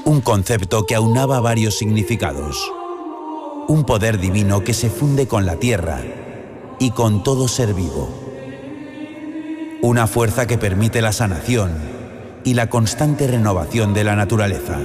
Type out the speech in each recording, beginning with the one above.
Un concepto que aunaba varios significados. Un poder divino que se funde con la tierra y con todo ser vivo. Una fuerza que permite la sanación y la constante renovación de la naturaleza.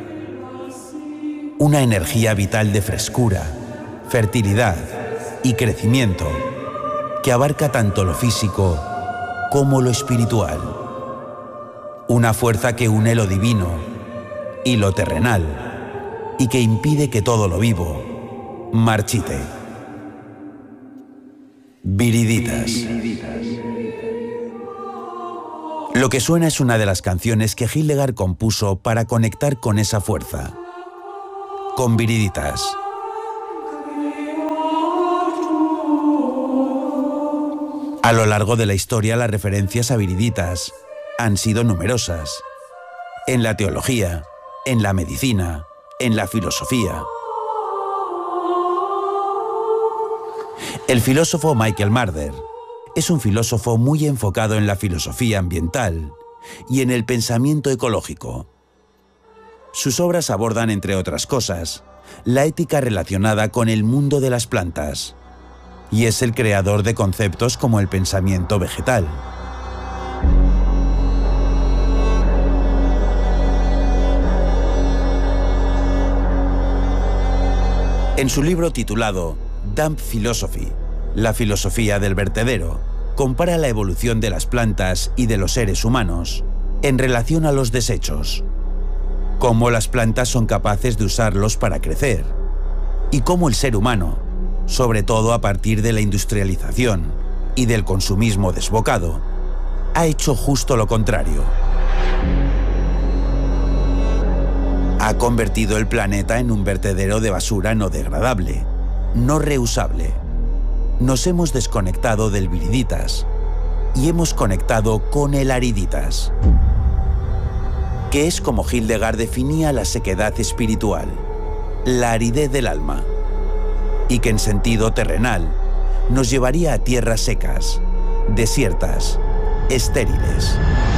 Una energía vital de frescura, fertilidad y crecimiento que abarca tanto lo físico como lo espiritual. Una fuerza que une lo divino y lo terrenal y que impide que todo lo vivo marchite. Viriditas. Lo que suena es una de las canciones que Hildegard compuso para conectar con esa fuerza, con Viriditas. A lo largo de la historia, las referencias a Viriditas han sido numerosas. En la teología, en la medicina, en la filosofía. El filósofo Michael Marder es un filósofo muy enfocado en la filosofía ambiental y en el pensamiento ecológico. Sus obras abordan, entre otras cosas, la ética relacionada con el mundo de las plantas, y es el creador de conceptos como el pensamiento vegetal. En su libro titulado Dump Philosophy, la filosofía del vertedero, compara la evolución de las plantas y de los seres humanos en relación a los desechos, cómo las plantas son capaces de usarlos para crecer y cómo el ser humano, sobre todo a partir de la industrialización y del consumismo desbocado, ha hecho justo lo contrario. Ha convertido el planeta en un vertedero de basura no degradable, no reusable. Nos hemos desconectado del Viriditas y hemos conectado con el Ariditas, que es como Hildegard definía la sequedad espiritual, la aridez del alma, y que en sentido terrenal nos llevaría a tierras secas, desiertas, estériles.